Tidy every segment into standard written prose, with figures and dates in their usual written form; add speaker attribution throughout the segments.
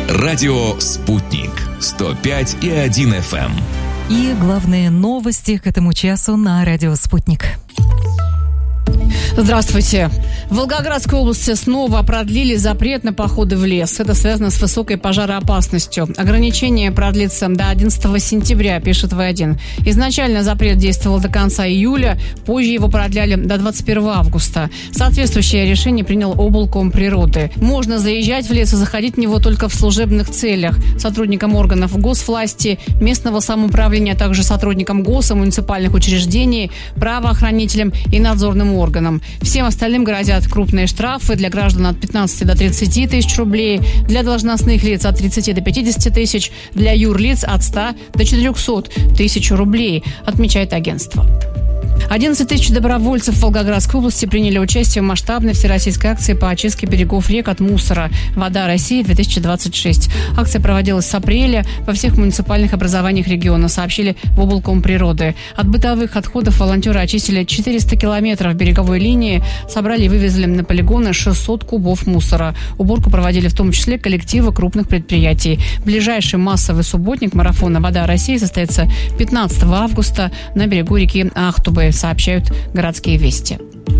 Speaker 1: Радио «Спутник» 105,1 FM.
Speaker 2: И главные новости к этому часу на радио «Спутник».
Speaker 3: Здравствуйте. В Волгоградской области снова продлили запрет на походы в лес. Это связано с высокой пожароопасностью. Ограничение продлится до 11 сентября, пишет В1. Изначально запрет действовал до конца июля, позже его продляли до 21 августа. Соответствующее решение принял облкомприроды. Можно заезжать в лес и заходить в него только в служебных целях. Сотрудникам органов госвласти, местного самоуправления, а также сотрудникам гос- и муниципальных учреждений, правоохранителям и надзорным органам. Всем остальным грозят крупные штрафы для граждан от 15 до 30 тысяч рублей, для должностных лиц от 30 до 50 тысяч, для юрлиц от 100 до 400 тысяч рублей, отмечает агентство. 11 тысяч добровольцев в Волгоградской области приняли участие в масштабной всероссийской акции по очистке берегов рек от мусора «Вода России-2026». Акция проводилась с апреля во всех муниципальных образованиях региона, сообщили в облкомприроды. От бытовых отходов волонтеры очистили 400 километров береговой линии, собрали и вывезли на полигоны 600 кубов мусора. Уборку проводили в том числе коллективы крупных предприятий. Ближайший массовый субботник марафона «Вода России» состоится 15 августа на берегу реки Ахтубы, сообщают городские вести.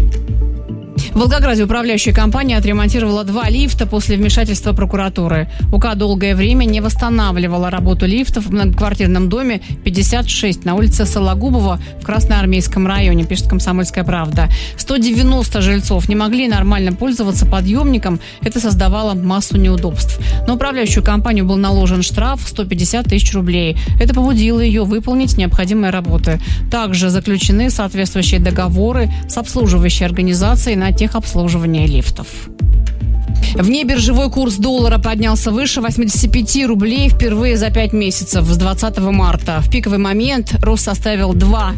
Speaker 3: В Волгограде управляющая компания отремонтировала 2 лифта после вмешательства прокуратуры. УК долгое время не восстанавливала работу лифтов в многоквартирном доме 56 на улице Сологубова в Красноармейском районе, пишет «Комсомольская правда». 190 жильцов не могли нормально пользоваться подъемником. Это создавало массу неудобств. На управляющую компанию был наложен штраф в 150 тысяч рублей. Это побудило ее выполнить необходимые работы. Также заключены соответствующие договоры с обслуживающей организацией на техобслуживание лифтов. Внебиржевой курс доллара поднялся выше 85 рублей впервые за 5 месяцев с 20 марта. В пиковый момент рост составил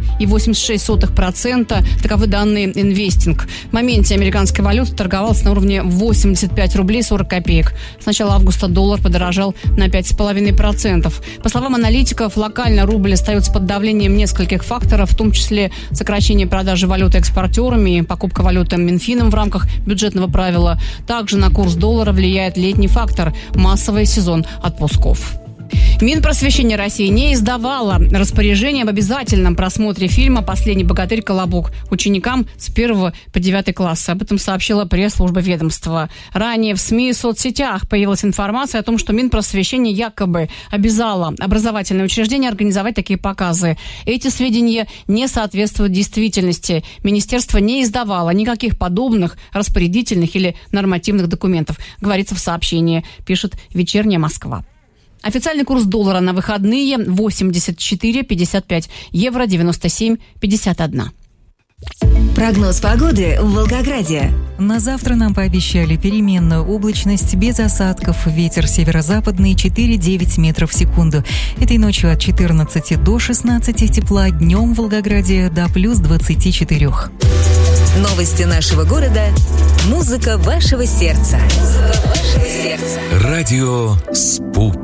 Speaker 3: 2,86%. Таковы данные «Инвестинг». В моменте американская валюта торговалась на уровне 85 рублей 40 копеек. С начала августа доллар подорожал на 5,5%. По словам аналитиков, локально рубль остается под давлением нескольких факторов, в том числе сокращение продажи валюты экспортерами и покупка валюты Минфином в рамках бюджетного правила. Также на курс доллара влияет летний фактор – массовый сезон отпусков. Минпросвещение России не издавало распоряжение об обязательном просмотре фильма «Последний богатырь. Колобок» ученикам с 1 по 9 классы. Об этом сообщила пресс-служба ведомства. Ранее в СМИ и соцсетях появилась информация о том, что Минпросвещение якобы обязало образовательные учреждения организовать такие показы. Эти сведения не соответствуют действительности. Министерство не издавало никаких подобных распорядительных или нормативных документов, говорится в сообщении, пишет «Вечерняя Москва». Официальный курс доллара на выходные 84,55, евро 97,51.
Speaker 4: Прогноз погоды в Волгограде.
Speaker 2: На завтра нам пообещали переменную облачность без осадков. Ветер северо-западный 4,9 метров в секунду. Этой ночью от 14 до 16 тепла, днем в Волгограде до плюс 24.
Speaker 4: Новости нашего города. Музыка вашего сердца.
Speaker 1: Радио «Спутник».